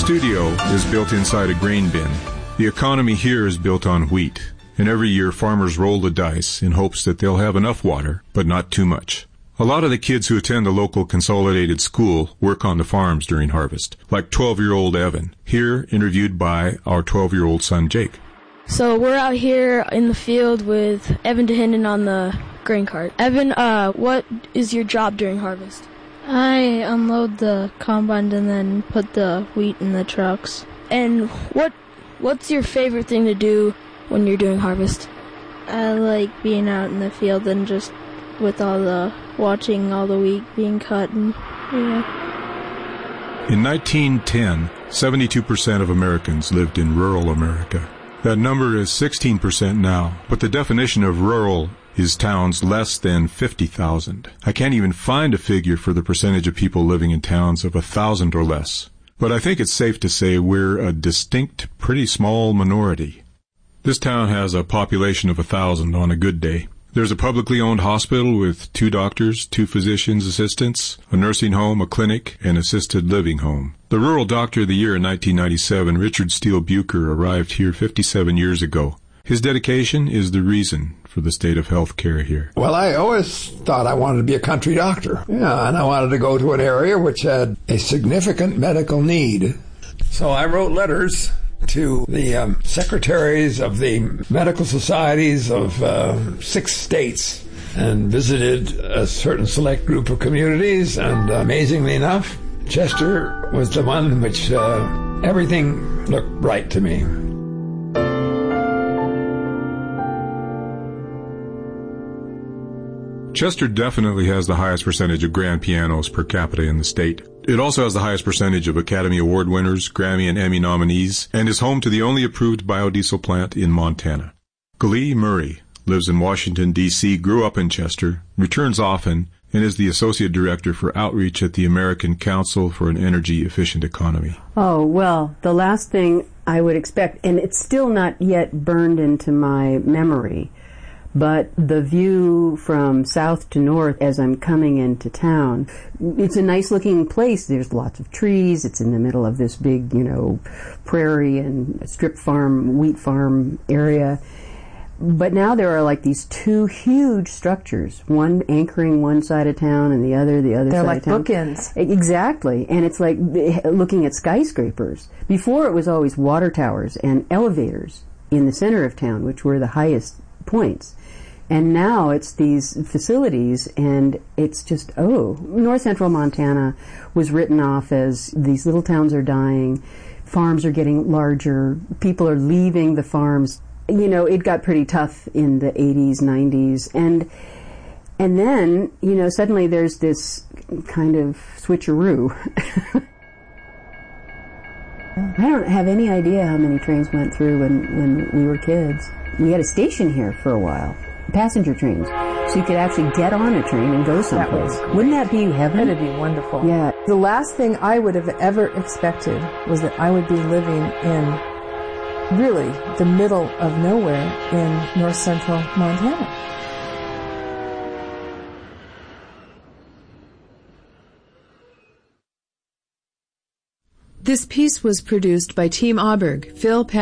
studio is built inside a grain bin. The economy here is built on wheat, and every year farmers roll the dice in hopes that they'll have enough water, but not too much. A lot of the kids who attend the local consolidated school work on the farms during harvest, like 12-year-old Evan, here interviewed by our 12-year-old son Jake. So we're out here in the field with Evan DeHinden on the grain cart. Evan, what is your job during harvest? I unload the combine and then put the wheat in the trucks. And what's your favorite thing to do when you're doing harvest? I like being out in the field and just with watching all the wheat being cut and, In 1910, 72% of Americans lived in rural America. That number is 16% now, but the definition of rural is towns less than 50,000. I can't even find a figure for the percentage of people living in towns of 1,000 or less. But I think it's safe to say we're a distinct, pretty small minority. This town has a population of 1,000 on a good day. There's a publicly owned hospital with 2 doctors, 2 physicians' assistants, a nursing home, a clinic, and assisted living home. The Rural Doctor of the Year in 1997, Richard Steele Bucher, arrived here 57 years ago. His dedication is the reason for the state of health care here. Well, I always thought I wanted to be a country doctor. Yeah, and I wanted to go to an area which had a significant medical need. So I wrote letters to the secretaries of the medical societies of 6 states and visited a certain select group of communities, and amazingly enough, Chester was the one in which everything looked right to me. Chester definitely has the highest percentage of grand pianos per capita in the state. It also has the highest percentage of Academy Award winners, Grammy and Emmy nominees, and is home to the only approved biodiesel plant in Montana. Glee Murray lives in Washington, D.C., grew up in Chester, returns often, and is the Associate Director for Outreach at the American Council for an Energy Efficient Economy. Oh, well, the last thing I would expect, and it's still not yet burned into my memory, but the view from south to north as I'm coming into town, it's a nice looking place. There's lots of trees. It's in the middle of this big, prairie and strip farm, wheat farm area. But now there are like these 2 huge structures, one anchoring one side of town and the other They're side like of town. bookends. Exactly. And it's like looking at skyscrapers. Before it was always water towers and elevators in the center of town, which were the highest points. And now it's these facilities, and it's just, North Central Montana was written off as these little towns are dying, farms are getting larger, people are leaving the farms. It got pretty tough in the 80s, 90s, and then, suddenly there's this kind of switcheroo. I don't have any idea how many trains went through when we were kids. We had a station here for a while. Passenger trains, so you could actually get on a train and go someplace. Wouldn't that be heaven? That'd be wonderful. Yeah. The last thing I would have ever expected was that I would be living in really the middle of nowhere in north central Montana. This piece was produced by Team Auberg, Phil